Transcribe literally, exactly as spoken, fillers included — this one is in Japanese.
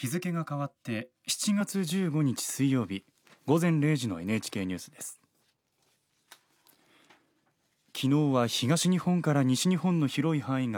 日付が変わってしちがつじゅうごにち水曜日午前れいじの エヌエイチケー ニュースです。昨日は東日本から西日本の広い範囲が